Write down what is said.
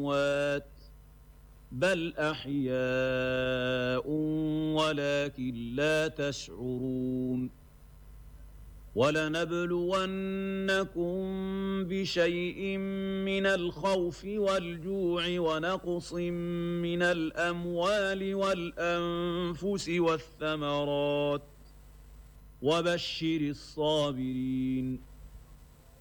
أموات بل أحياء ولكن لا تشعرون ولنبلونكم بشيء من الخوف والجوع ونقص من الأموال والأنفس والثمرات وبشر الصابرين